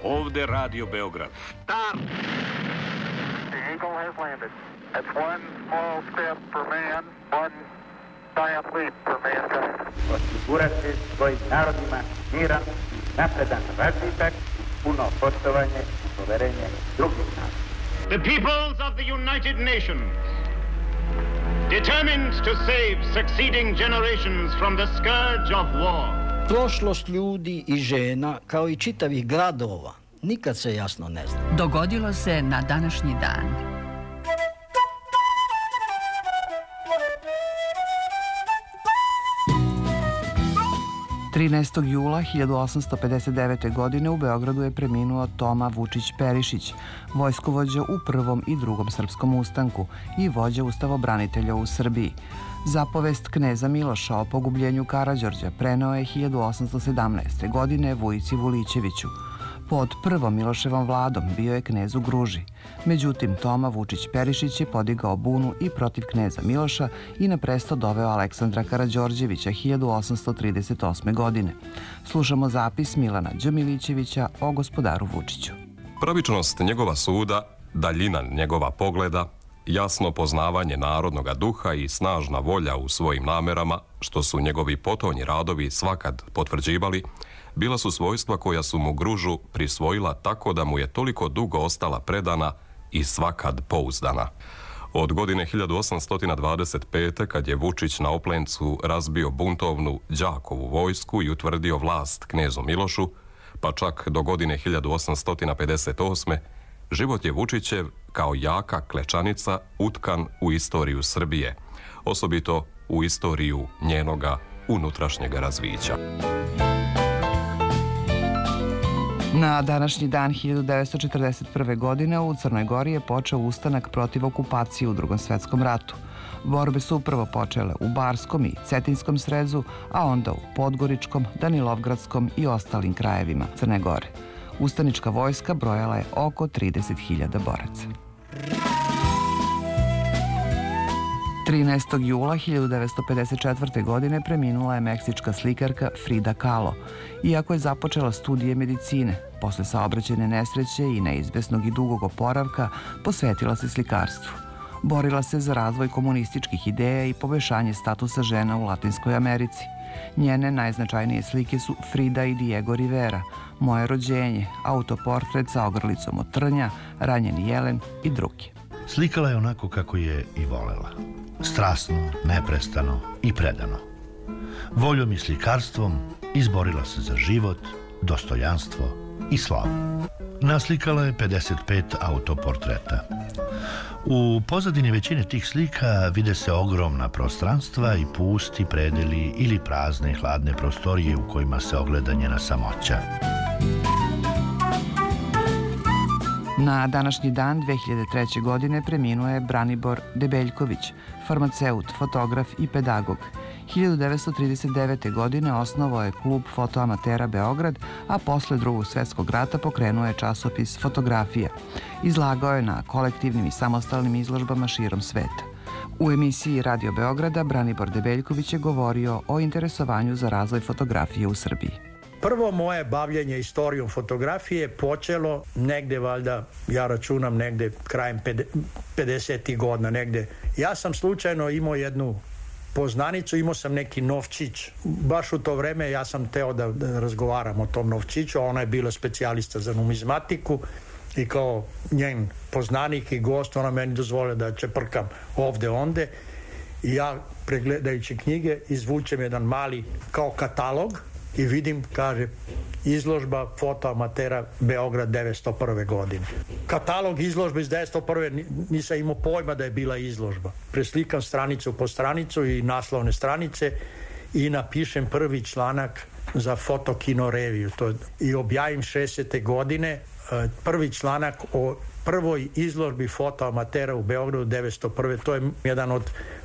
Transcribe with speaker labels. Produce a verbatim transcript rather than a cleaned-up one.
Speaker 1: Ovde Radio Beograd.
Speaker 2: Start! The Eagle has landed. That's one small step for man, one giant leap for mankind.
Speaker 3: Osigurati svojim narodima miran, napredan razvitak, puno poštovanje i poverenje drugih naroda.
Speaker 4: The peoples of the United Nations, determined to save succeeding generations from the scourge of war.
Speaker 5: Prošlost ljudi i žena, kao i čitavih gradova, nikad se jasno ne zna.
Speaker 6: Dogodilo se na današnji dan.
Speaker 7: trinaestog jula hiljadu osamsto pedeset devete. godine u Beogradu je preminuo Toma Vučić-Perišić, vojskovođa u prvom i drugom srpskom ustanku i vođa ustavobranitelja u Srbiji. Zapovest kneza Miloša o pogubljenju Karađorđa preneo je hiljadu osamsto sedamnaeste. godine Vujici Vulićeviću. Pod prvom Miloševom vladom bio je knez u Gruži. Međutim, Toma Vučić-Perišić je podigao bunu i protiv kneza Miloša i na presto doveo Aleksandra Karađorđevića hiljadu osamsto trideset osme. godine. Slušamo zapis Milana Đ. Milićevića o gospodaru Vučiću.
Speaker 8: Pravičnost njegova suda, daljina njegova pogleda, jasno poznavanje narodnoga duha i snažna volja u svojim namerama, što su njegovi potonji radovi svakad potvrđivali, bila su svojstva koja su mu Gružu prisvojila tako da mu je toliko dugo ostala predana i svakad pouzdana. Od godine hiljadu osamsto dvadeset pete. kad je Vučić na Oplencu razbio buntovnu Đakovu vojsku i utvrdio vlast knezu Milošu, pa čak do godine hiljadu osamsto pedeset osme. život je Vučićev kao jaka klečanica utkan u istoriju Srbije, osobito u istoriju njenoga unutrašnjega razvića.
Speaker 7: Na današnji dan hiljadu devetsto četrdeset prve. godine u Crnoj Gori je počeo ustanak protiv okupacije u Drugom svetskom ratu. Borbe su upravo počele u Barskom i Cetinskom srezu, a onda u Podgoričkom, Danilovgradskom i ostalim krajevima Crne Gore. Ustanička vojska brojala je oko trideset hiljada boraca. trinaestog jula hiljadu devetsto pedeset četvrte. godine preminula je meksička slikarka Frida Kahlo. Iako je započela studije medicine, posle saobraćajne nesreće i neizvesnog i dugog oporavka, posvetila se slikarstvu. Borila se za razvoj komunističkih ideja i poboljšanje statusa žena u Latinskoj Americi. Njene najznačajnije slike su Frida i Diego Rivera, Moje rođenje, autoportret sa ogrlicom od trnja, Ranjeni jelen i drugi.
Speaker 9: Slikala je onako kako je i volela. Strasno, neprestano i predano. Voljom i slikarstvom izborila se za život, dostojanstvo i slavu. Naslikala je pedeset pet autoportreta. U pozadini većine tih slika vide se ogromna prostranstva i pusti predeli ili prazne hladne prostorije u kojima se ogleda njena samoća.
Speaker 7: Na današnji dan dve hiljade treće. godine preminuo je Branibor Debeljković, farmaceut, fotograf i pedagog. hiljadu devetsto trideset devete. godine osnovao je klub fotoamatera Beograd, a posle Drugog svjetskog rata pokrenuo je časopis Fotografija. Izlagao je na kolektivnim i samostalnim izložbama širom sveta. U emisiji Radio Beograda Branibor Debeljković je govorio o interesovanju za razvoj fotografije u Srbiji.
Speaker 10: Prvo moje bavljenje istorijom fotografije počelo negde, valjda, ja računam negde krajem pedesetih godina, negde. Ja sam slučajno imao jednu poznanicu, imao sam neki novčić. Baš u to vreme ja sam teo da, da razgovaram o tom novčiću, a ona je bila specijalista za numizmatiku i kao njen poznanik i gost, ona meni dozvolila da čeprkam ovde, onde. I ja, pregledajući knjige, izvučem jedan mali kao katalog i vidim, kaže, izložba fotoamatera Beograd devetsto prve. godine. Katalog izložbe iz devetsto prve. nisam imao pojma da je bila izložba. Preslikam stranicu po stranicu i naslovne stranice i napišem prvi članak za Fotokino reviju. To, i objavim šezdesete. godine prvi članak o prvoj izložbi fotoamatera u Beogradu devetsto prve. To je jedan od